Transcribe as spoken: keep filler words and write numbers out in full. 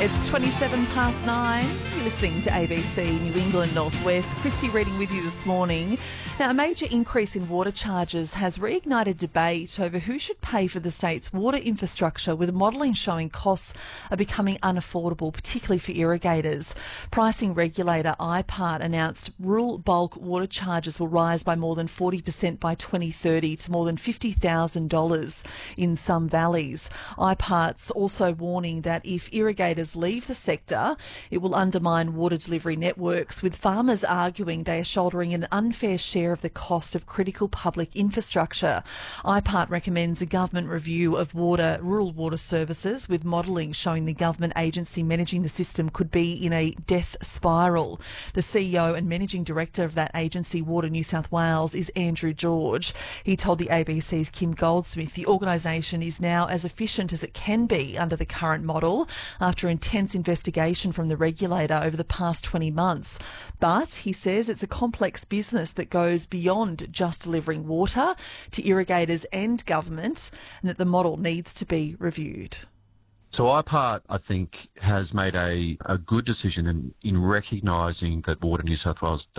It's twenty-seven past nine. You're listening to A B C New England Northwest. Christy Reading with you this morning. Now, a major increase in water charges has reignited debate over who should pay for the state's water infrastructure, with modelling showing costs are becoming unaffordable, particularly for irrigators. Pricing regulator I P A R T announced rural bulk water charges will rise by more than forty percent by twenty thirty to more than fifty thousand dollars in some valleys. I P A R T's also warning that if irrigators leave the sector, it will undermine water delivery networks, with farmers arguing they are shouldering an unfair share of the cost of critical public infrastructure. I P A R T recommends a government review of water, rural water services, with modelling showing the government agency managing the system could be in a death spiral. The C E O and Managing Director of that agency, Water New South Wales, is Andrew George. He told the A B C's Kim Goldsmith the organisation is now as efficient as it can be under the current model after intense investigation from the regulator over the past twenty months. But he says it's a complex business that goes beyond just delivering water to irrigators and government, and that the model needs to be reviewed. So I P A R T, I think, has made a, a good decision in, in recognising that Water New South Wales